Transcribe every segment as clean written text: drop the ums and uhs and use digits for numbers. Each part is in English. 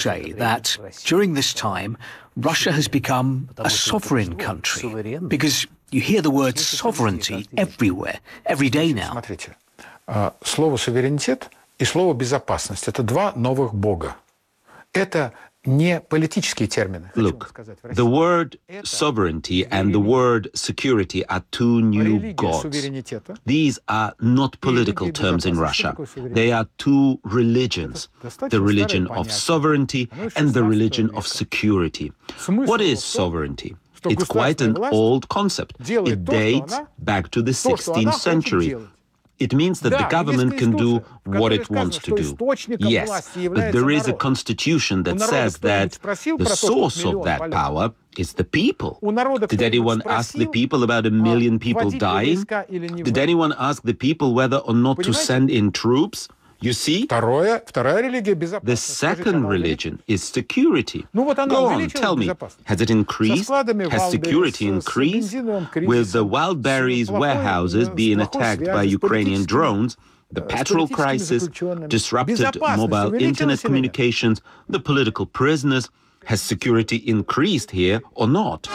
say that during this time, Russia has become a sovereign country, because you hear the word sovereignty everywhere, every day now. Смотрите, слово «суверенитет» и слово «безопасность» — это два новых бога. Это не политические термины. Look, the word sovereignty and the word security are two new gods. These are not political terms in Russia. They are two religions, the religion of sovereignty and the religion of security. What is sovereignty? It's quite an old concept. It dates back to the 16th century. It means that the government can do what it wants to do. Yes, but there is a constitution that says that the source of that power is the people. Did anyone ask the people about 1 million people dying? Did anyone ask the people whether or not to send in troops? You see? The second religion is security. Go on, tell me, has it increased? Has security increased? With the Wildberries warehouses being attacked by Ukrainian drones, the petrol crisis, disrupted mobile internet communications, the political prisoners, has security increased here or not?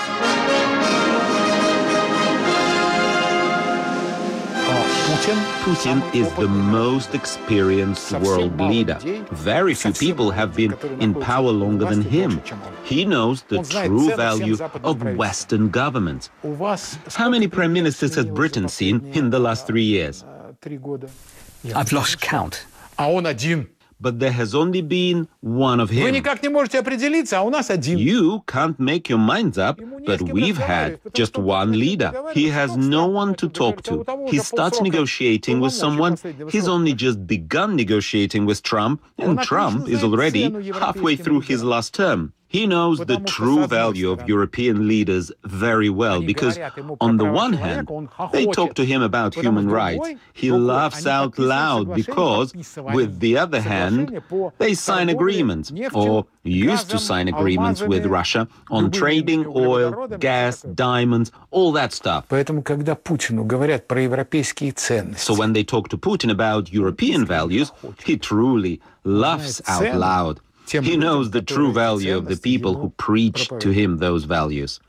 Putin is the most experienced world leader. Very few people have been in power longer than him. He knows the true value of Western governments. How many prime ministers has Britain seen in the last 3 years? I've lost count. But there has only been one of him. You can't make your minds up, but we've had just one leader. He has no one to talk to. He starts negotiating with someone. He's only just begun negotiating with Trump, and Trump is already halfway through his last term. He knows the true value of European leaders very well because, on the one hand, they talk to him about human rights. He laughs out loud because, with the other hand, they sign agreements, or used to sign agreements with Russia on trading oil, gas, diamonds, all that stuff. So when they talk to Putin about European values, he truly laughs out loud. He knows the true value of the people who preach to him those values.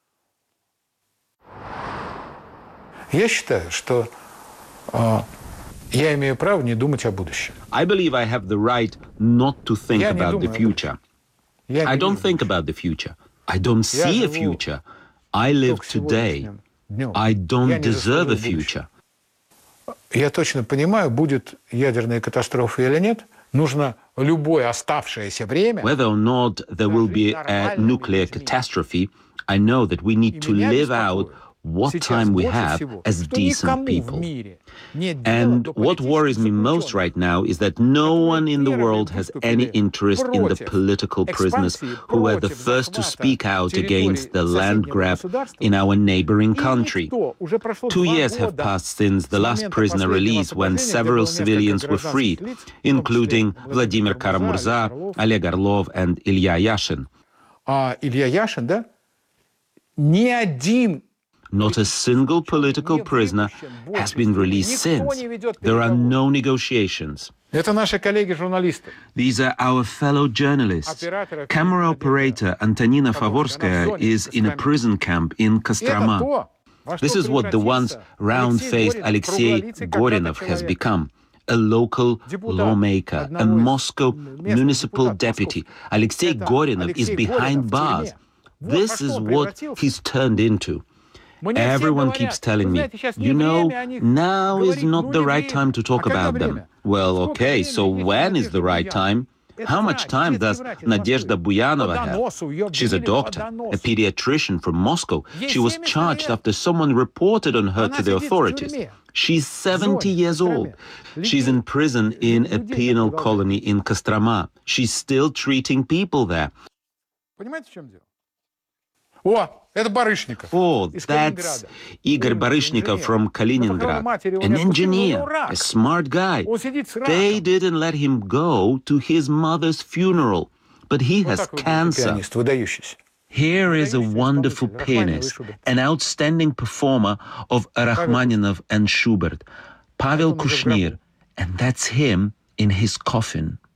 I believe I have the right not to think about the future. I don't think about the future. I don't see a future. I live today. I don't deserve a future. Я точно понимаю, будет ядерная катастрофа или нет. Нужно любое оставшееся время. Whether or not there will be a nuclear catastrophe, I know that we need to live out what time we have as decent people. And what worries me most right now is that no one in the world has any interest in the political prisoners who were the first to speak out against the land grab in our neighboring country. 2 years have passed since the last prisoner release when several civilians were freed, including Vladimir Kara-Murza, Oleg Orlov and Ilya Yashin. Илья Яшин, да? Ни один. Not a single political prisoner has been released since. There are no negotiations. These are our fellow journalists. Camera operator Antonina Favorskaya is in a prison camp in Kostroma. This is what the once round-faced Alexei Gorinov has become. A local lawmaker, a Moscow municipal deputy. Alexei Gorinov is behind bars. This is what he's turned into. Everyone keeps telling me, you know, now is not the right time to talk about them. Well, okay, so when is the right time? How much time does Nadezhda Buyanova have? She's a doctor, a pediatrician from Moscow. She was charged after someone reported on her to the authorities. She's 70 years old. She's in prison in a penal colony in Kostroma. She's still treating people there. Oh, that's Igor Baryshnikov from Kaliningrad, an engineer, a smart guy. They didn't let him go to his mother's funeral, but he has cancer. Here is a wonderful pianist, an outstanding performer of Rachmaninoff and Schubert, Pavel Kushnir, and that's him in his coffin.